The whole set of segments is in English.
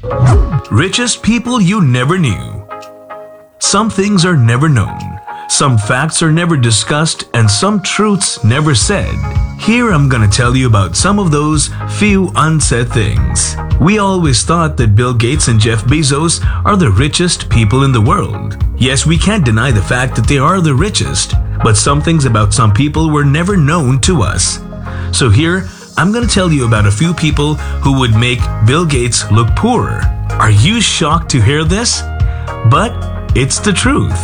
Richest people you never knew. Some things are never known, some facts are never discussed, and some truths never said. Here I'm gonna tell you about some of those few unsaid things. We always thought that Bill Gates and Jeff Bezos are the richest people in the world. Yes, we can't deny the fact that they are the richest, but some things about some people were never known to us. So here, I'm gonna tell you about a few people who would make Bill Gates look poor. Are you shocked to hear this? But it's the truth.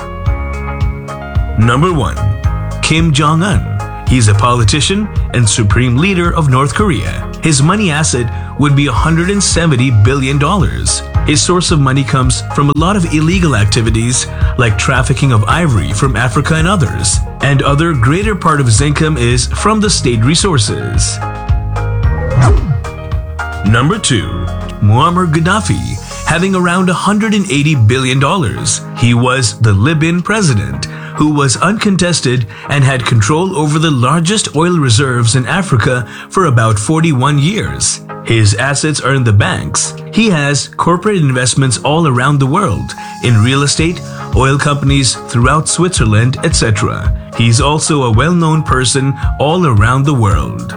Number 1. Kim Jong-un. He's a politician and supreme leader of North Korea. His money asset would be $170 billion. His source of money comes from a lot of illegal activities like trafficking of ivory from Africa and others. And other greater part of his income is from the state resources. Number 2. Muammar Gaddafi, having around $180 billion. He was the Libyan president, who was uncontested and had control over the largest oil reserves in Africa for about 41 years. His assets are in the banks. He has corporate investments all around the world, in real estate, oil companies throughout Switzerland, etc. He's also a well-known person all around the world.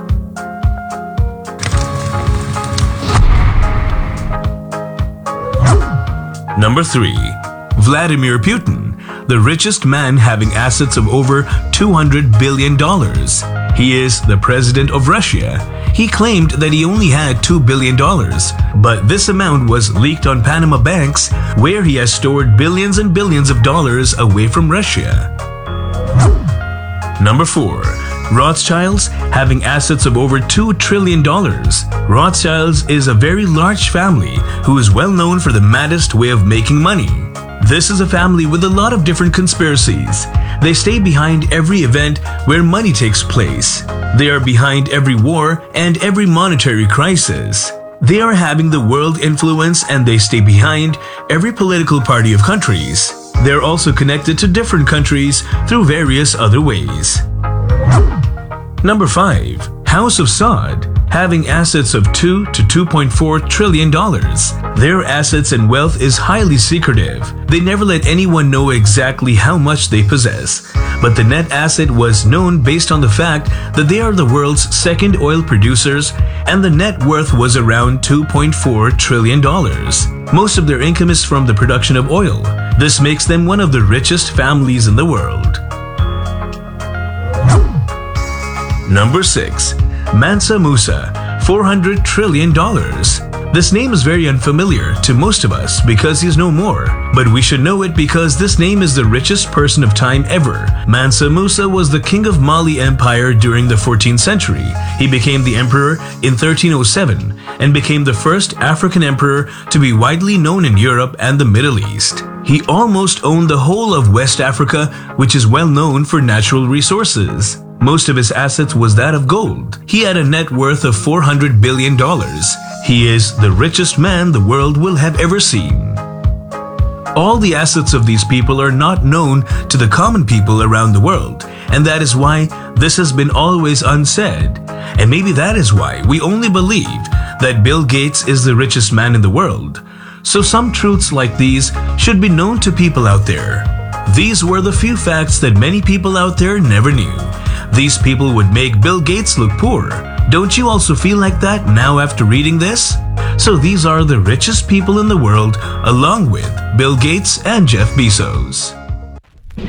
Number 3. Vladimir Putin, the richest man having assets of over $200 billion. He is the president of Russia. He claimed that he only had $2 billion, but this amount was leaked on Panama banks, where he has stored billions and billions of dollars away from Russia. Number 4. Rothschilds, having assets of over $2 trillion. Rothschilds is a very large family who is well known for the maddest way of making money. This is a family with a lot of different conspiracies. They stay behind every event where money takes place. They are behind every war and every monetary crisis. They are having the world influence and they stay behind every political party of countries. They are also connected to different countries through various other ways. Number 5. House of Saud, having assets of $2 to $2.4 trillion. Their assets and wealth is highly secretive. They never let anyone know exactly how much they possess. But the net asset was known based on the fact that they are the world's second oil producers, and the net worth was around $2.4 trillion. Most of their income is from the production of oil. This makes them one of the richest families in the world. Number 6. Mansa Musa, $400 trillion. This name is very unfamiliar to most of us because he's no more. But we should know it because this name is the richest person of time ever. Mansa Musa was the king of Mali Empire during the 14th century. He became the emperor in 1307 and became the first African emperor to be widely known in Europe and the Middle East. He almost owned the whole of West Africa, which is well known for natural resources. Most of his assets was that of gold. He had a net worth of $400 billion. He is the richest man the world will have ever seen. All the assets of these people are not known to the common people around the world, and that is why this has been always unsaid. And maybe that is why we only believe that Bill Gates is the richest man in the world. So some truths like these should be known to people out there. These were the few facts that many people out there never knew. These people would make Bill Gates look poor. Don't you also feel like that now after reading this? So these are the richest people in the world, along with Bill Gates and Jeff Bezos.